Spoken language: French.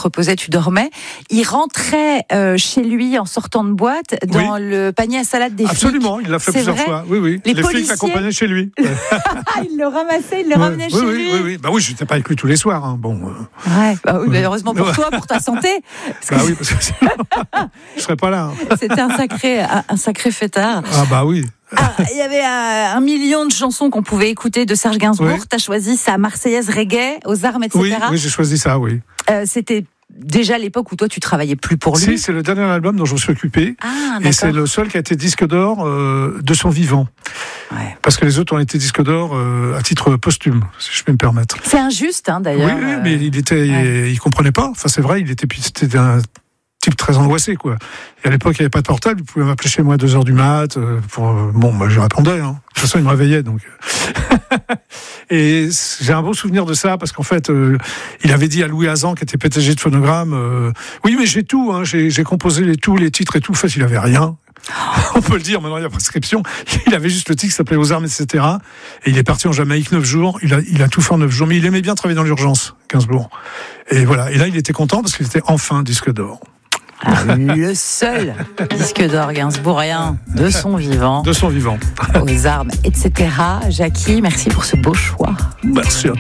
reposais, tu dormais. Il rentrait chez lui en sortant de boîte dans le panier à salade des flics. Absolument, il l'a fait plusieurs fois. Oui. Les flics l'accompagnaient chez lui. Il le ramassait, il le ramenait chez lui. Oui. Bah oui, je n'étais pas avec lui tous les soirs. Hein. Bon. Mais heureusement pour toi, pour ta santé. Parce que sinon, je serais pas là. Hein. C'était un sacré fêtard. Ah bah oui. Il y avait 1 million de chansons qu'on pouvait écouter de Serge Gainsbourg. Oui. Tu as choisi sa Marseillaise reggae, aux armes, etc. Oui, j'ai choisi ça, oui. C'était déjà l'époque où toi tu travaillais plus pour lui. Si, c'est le dernier album dont je me suis occupé. Et c'est le seul qui a été disque d'or de son vivant. Ouais. Parce que les autres ont été disques d'or à titre posthume, si je peux me permettre. C'est injuste, hein, d'ailleurs. Oui, mais il comprenait pas. Enfin, c'est vrai, c'était un type très angoissé, quoi. Et à l'époque, il n'y avait pas de portable. Il pouvait m'appeler chez moi à 2h du mat. Je répondais. Hein. De toute façon, il me réveillait, donc. Et j'ai un beau souvenir de ça, parce qu'en fait, il avait dit à Louis Hazan, qui était PDG de Phonogramme, oui, mais j'ai tout, hein, j'ai composé les titres et tout. En fait, il avait rien. On peut le dire, maintenant il y a prescription. Il avait juste le titre qui s'appelait Aux armes, etc. Et il est parti en Jamaïque 9 jours. Il a tout fait en 9 jours. Mais il aimait bien travailler dans l'urgence, Gainsbourg. Et voilà. Et là, il était content parce qu'il était enfin disque d'or. Le seul disque d'or gainsbourgien de son vivant. De son vivant. Aux armes, etc. Jackie, merci pour ce beau choix. Merci.